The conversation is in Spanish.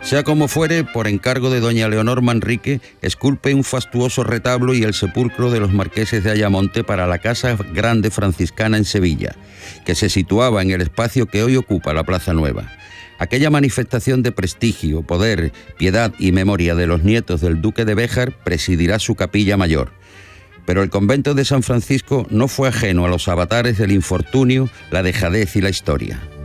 Sea como fuere, por encargo de doña Leonor Manrique, esculpe un fastuoso retablo y el sepulcro de los marqueses de Ayamonte para la Casa Grande Franciscana en Sevilla, que se situaba en el espacio que hoy ocupa la Plaza Nueva. Aquella manifestación de prestigio, poder, piedad y memoria de los nietos del duque de Béjar presidirá su capilla mayor. Pero el convento de San Francisco no fue ajeno a los avatares del infortunio, la dejadez y la historia.